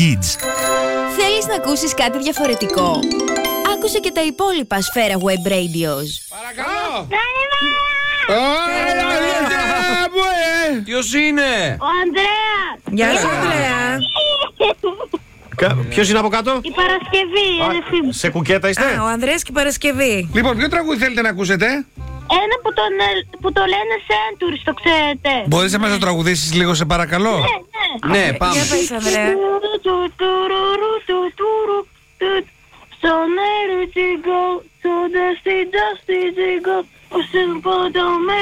Kids. Θέλεις να ακούσεις κάτι διαφορετικό? Άκουσε και τα υπόλοιπα Σφαίρα Web Radios. Παρακαλώ! Ποιος είναι? Ο Ανδρέας! Γεια σου, Ανδρέα. Ποιος είναι από κάτω? Η Παρασκευή, αδερφή μου. Σε κουκέτα είστε? Ο Ανδρέας και η Παρασκευή. Λοιπόν, ποιο τραγούδι θέλετε να ακούσετε? Ένα που το λένε Centuries, το ξέρετε. Μπορείς να μας το τραγουδήσεις λίγο, σε παρακαλώ? Ναι, πάμε. Για πες, Ανδρέα. So let it go, so dusty, dusty, go.